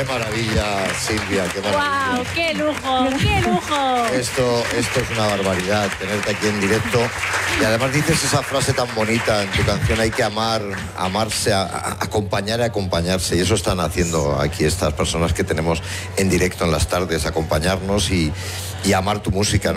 Qué maravilla, Silvia, qué maravilla. ¡Wow! ¡Qué lujo! ¡Qué lujo! Esto es una barbaridad, tenerte aquí en directo. Y además dices esa frase tan bonita en tu canción, hay que amar, amarse, acompañar y acompañarse. Y eso están haciendo aquí estas personas que tenemos en directo en las tardes, acompañarnos y amar tu música, ¿no?